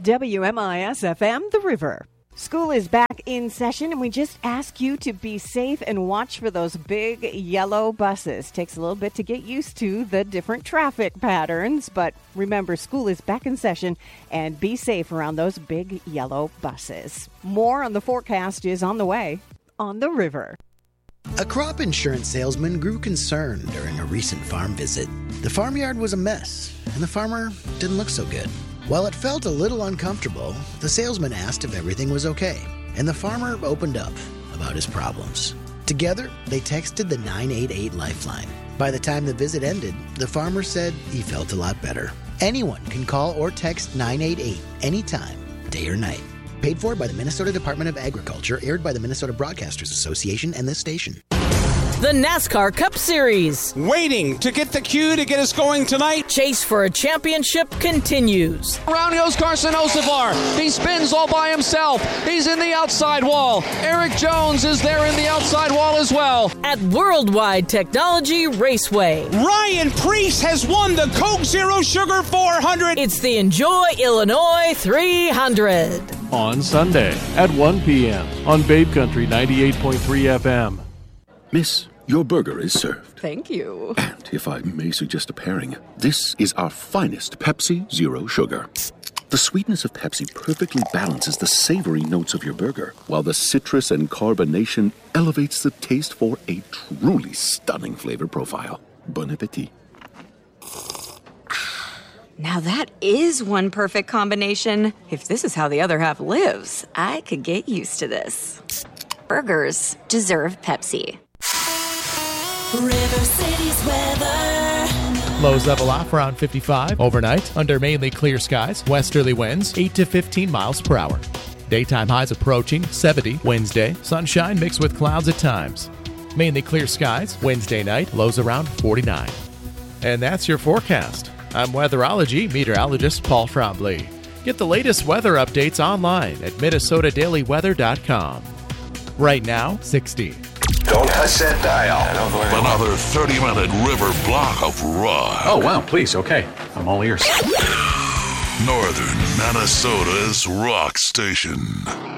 WMIS-FM, The River. School is back in session, and we just ask you to be safe and watch for those big yellow buses. Takes a little bit to get used to the different traffic patterns, but remember, school is back in session, and be safe around those big yellow buses. More on the forecast is on the way on The River. A crop insurance salesman grew concerned during a recent farm visit. The farmyard was a mess, and the farmer didn't look so good. While it felt a little uncomfortable, the salesman asked if everything was okay, and the farmer opened up about his problems. Together, they texted the 988 Lifeline. By the time the visit ended, the farmer said he felt a lot better. Anyone can call or text 988 anytime, day or night. Paid for by the Minnesota Department of Agriculture, aired by the Minnesota Broadcasters Association and this station. The NASCAR Cup Series. Waiting to get the cue to get us going tonight. Chase for a championship continues. Around goes Carson Hocevar. He spins all by himself. He's in the outside wall. Eric Jones is there in the outside wall as well. At Worldwide Technology Raceway. Ryan Preece has won the Coke Zero Sugar 400. It's the Enjoy Illinois 300. On Sunday at 1 p.m. on Babe Country 98.3 FM. Miss, your burger is served. Thank you. And if I may suggest a pairing, this is our finest Pepsi Zero Sugar. The sweetness of Pepsi perfectly balances the savory notes of your burger, while the citrus and carbonation elevates the taste for a truly stunning flavor profile. Bon appetit. Now that is one perfect combination. If this is how the other half lives, I could get used to this. Burgers deserve Pepsi. River City's weather. Lows level off around 55 overnight under mainly clear skies. Westerly winds 8 to 15 miles per hour. Daytime highs approaching 70 Wednesday. Sunshine mixed with clouds at times. Mainly clear skies Wednesday night. Lows around 49. And that's your forecast. I'm weatherology meteorologist Paul Trombley. Get the latest weather updates online at MinnesotaDailyWeather.com. Right now, 60. Don't touch that dial. Another 30-minute river block of rock. Oh, wow, please, okay. I'm all ears. Northern Minnesota's rock station.